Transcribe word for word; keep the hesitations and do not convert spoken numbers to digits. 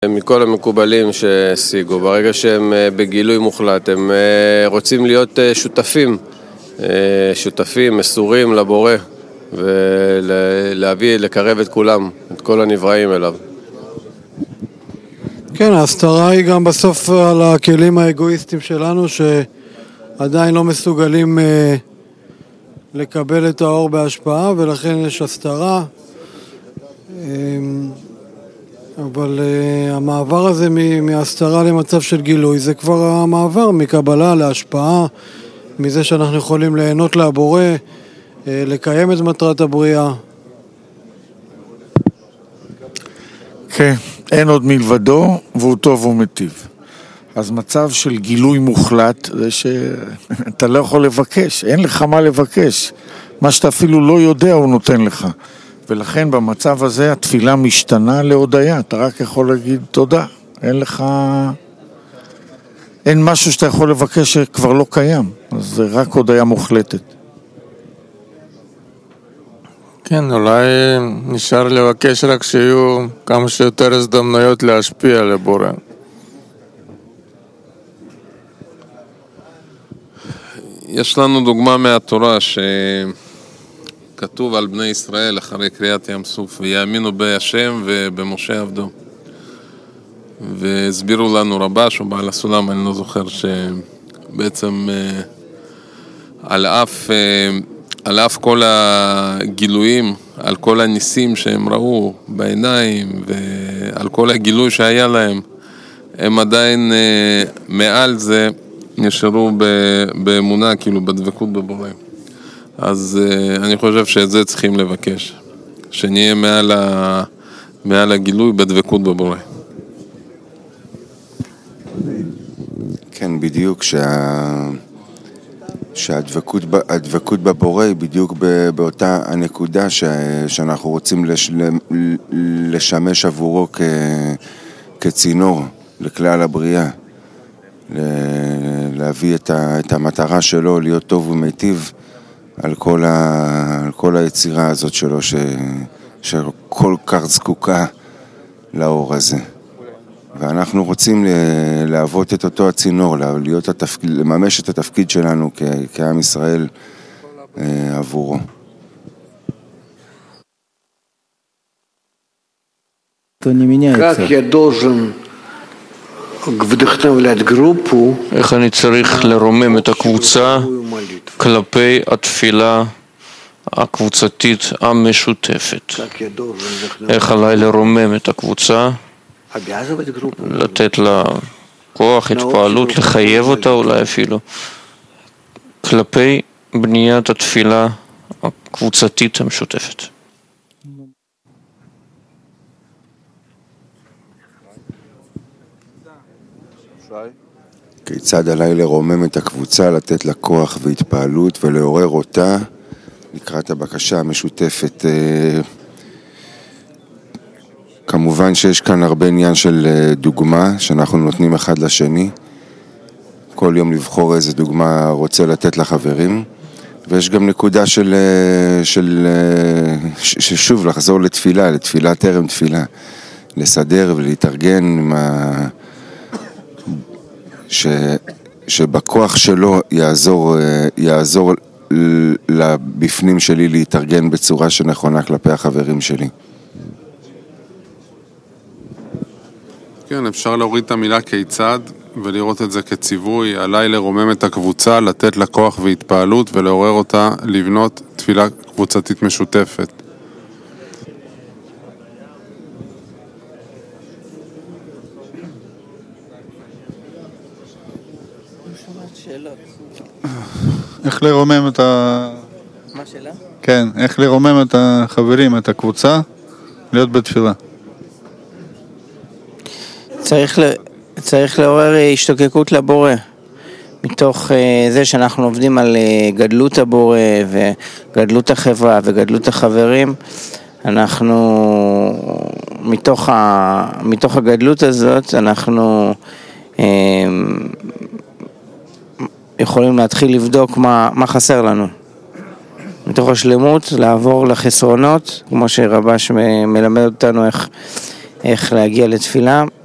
מכל המקובלים שהשיגו, ברגע שהם בגילוי מוחלט, הם רוצים להיות שותפים, שותפים, מסורים לבורא, ולהביא, לקרב את כולם, את כל הנבראים אליו. כן, ההסתרה היא גם בסוף על הכלים האגואיסטיים שלנו, שעדיין לא מסוגלים לקבל את האור בהשפעה, ולכן יש הסתרה. אבל uh, המעבר הזה מהסתרה למצב של גילוי זה כבר המעבר מקבלה להשפעה, מזה שאנחנו יכולים ליהנות לבורא, uh, לקיים את מטרת הבריאה. כן, אין עוד מלבדו והוא טוב ומטיב. אז מצב של גילוי מוחלט זה שאתה לא יכול לבקש, אין לך מה לבקש. מה שאתה אפילו לא יודע הוא נותן לך. ולכן במצב הזה התפילה משתנה להודיה, אתה רק יכול להגיד תודה, אין לך, אין משהו שאתה יכול לבקש שכבר לא קיים, אז זה רק הודיה מוחלטת. כן, אולי נשאר לבקש רק שיהיו כמה שיותר הזדמנויות להשפיע על הבורא. יש לנו דוגמה מהתורה ש... כתוב על בני ישראל אחרי קריאת ים סוף, ויאמינו בהשם ובמשה עבדו. והסבירו לנו רבש או בעל הסולם, אני לא זוכר, שבעצם על אף, על אף כל הגילויים, על כל הניסים שהם ראו בעיניים, ועל כל הגילוי שהיה להם, הם עדיין מעל זה נשארו באמונה, כאילו בדבקות בבורא. אז uh, אני חושב שאת זה צריכים לבקש, שנהיה מעל, ה... מעל הגילוי בדבקות בבורא. כן, בדיוק, שה... שהדבקות ב... הדבקות בבורא היא בדיוק באותה הנקודה ש... שאנחנו רוצים לש... לשמש עבורו כ... כצינור לכלל הבריאה, ל... להביא את, ה... את המטרה שלו, להיות טוב ומיטיב, על כל, ה... על כל היצירה הזאת שלו ש... שכל כך זקוקה לאור הזה. ואנחנו רוצים להוות את אותו הצינור, להיות התפקיד, לממש את התפקיד שלנו כ... כעם ישראל אה, עבורו. איך אני צריך לרומם את הקבוצה כלפי התפילה הקבוצתית המשותפת? איך עליי לרומם את הקבוצה, לתת לה כוח, התפעלות, לחייב אותה אולי אפילו, כלפי בניית התפילה הקבוצתית המשותפת? כיצד עליי לרומם את הקבוצה, לתת לה כוח והתפעלות ולעורר אותה לקראת הבקשה המשותפת. כמובן שיש כאן הרבה עניין של דוגמה שאנחנו נותנים אחד לשני, כל יום לבחור איזה דוגמה רוצה לתת לחברים, ויש גם נקודה של, של, ששוב לחזור לתפילה, לתפילה טרם תפילה, לסדר ולהתארגן עם ה... ש, שבכוח שלו יעזור, יעזור לבפנים שלי להתארגן בצורה שנכונה כלפי החברים שלי. כן, אפשר להוריד את המילה כיצד ולראות את זה כציווי, עליי לרומם את הקבוצה, לתת לה כוח והתפעלות ולעורר אותה לבנות תפילה קבוצתית משותפת. איך לרומם את ה... מה שאלה? כן, איך לרומם את החברים, את הקבוצה, להיות בתפילה. צריך, ל... צריך לעורר השתוקקות לבורא, מתוך זה שאנחנו עובדים על גדלות הבורא וגדלות החברה וגדלות החברים. אנחנו, מתוך, ה... מתוך הגדלות הזאת, אנחנו יכולים להתחיל לבדוק מה, מה חסר לנו. מתוך השלמות, לעבור לחסרונות, כמו שרבש מלמד אותנו איך, איך להגיע לתפילה.